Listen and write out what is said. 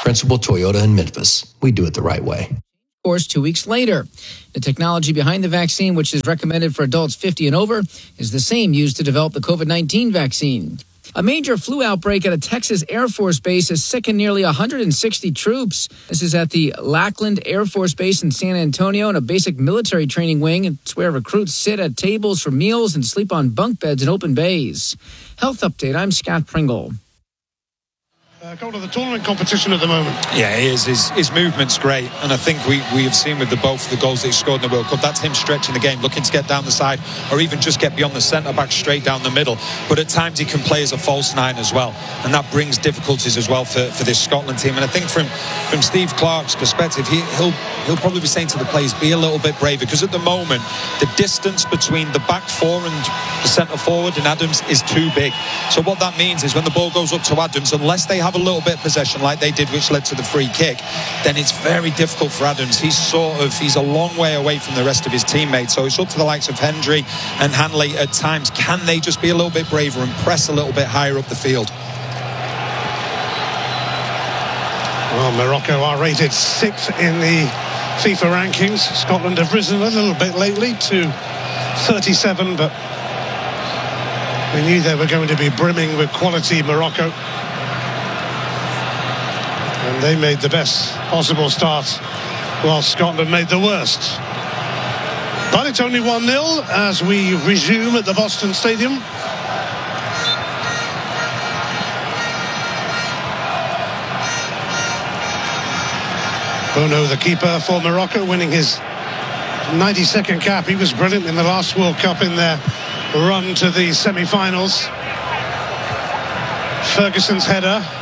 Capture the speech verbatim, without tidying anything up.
Principal Toyota in Memphis. We do it the right way. Course two weeks later. The technology behind the vaccine, which is recommended for adults fifty and over, is the same used to develop the COVID nineteen vaccine. A major flu outbreak at a Texas Air Force base has sickened nearly one hundred sixty troops. This is at the Lackland Air Force Base in San Antonio, in a basic military training wing. It's where recruits sit at tables for meals and sleep on bunk beds in open bays. Health Update, I'm Scott Pringle. Uh, go to the tournament competition at the moment. Yeah, he is. His, his movement's great, and I think we, we have seen with the both of the goals that he scored in the World Cup, that's him stretching the game, looking to get down the side, or even just get beyond the centre-back straight down the middle. But at times he can play as a false nine as well, and that brings difficulties as well for, for this Scotland team. And I think from, from Steve Clarke's perspective, he, he'll he'll probably be saying to the players, be a little bit braver, because at the moment, the distance between the back four and the centre-forward and Adams is too big. So what that means is when the ball goes up to Adams, unless they have a little bit of possession like they did, which led to the free kick, then it's very difficult for Adams. He's sort of he's a long way away from the rest of his teammates, so it's up to the likes of Hendry and Hanley at times. Can they just be a little bit braver and press a little bit higher up the field? Well, Morocco are rated sixth in the FIFA rankings. Scotland have risen a little bit lately to thirty-seven, but we knew they were going to be brimming with quality, Morocco. And they made the best possible start, while Scotland made the worst. But it's only one nil as we resume at the Boston Stadium. Bono, the keeper for Morocco, winning his ninety-second cap. He was brilliant in the last World Cup in their run to the semi-finals. Ferguson's header.